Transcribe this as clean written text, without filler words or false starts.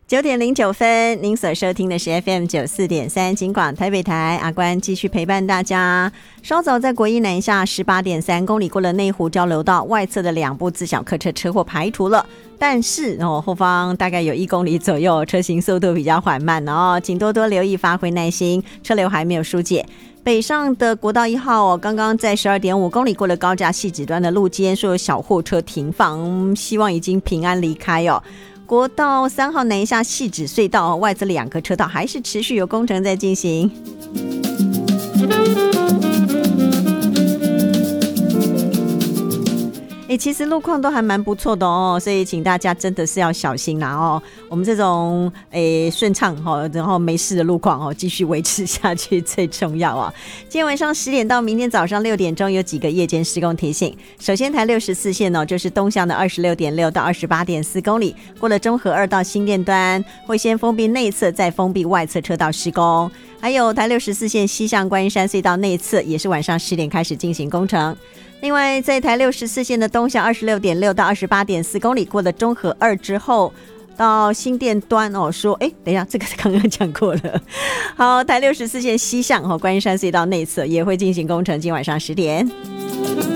9:09，您所收听的是 FM94.3 金广台北台，阿关继续陪伴大家。稍早在国一南下18.3公里过了内湖交流道外侧的2部自小客车车祸排除了，但是后方大概有1公里左右，车行速度比较缓慢请多多留意，发挥耐心，车流还没有疏解。北上的国道1号刚刚在12.5公里过了高架汐止端的路肩，说有小货车停放，希望已经平安离开国道3号南下汐止隧道外侧2个车道还是持续有工程在进行。其实路况都还蛮不错的所以请大家真的是要小心啦我们这种顺畅然后没事的路况继续维持下去最重要今天晚上10点到明天早上6点钟有几个夜间施工提醒。首先台64线就是东向的26.6到28.4公里，过了中和2到新店端会先封闭内侧，再封闭外侧车道施工。还有台64线西向观音山隧道内侧也是晚上10点开始进行工程。另外在台64线的东向26.6到28.4公里，过了中和2之后到新店端说等一下，这个刚刚讲过了。好，台64线西向观音山隧道内侧也会进行工程，今晚上10点。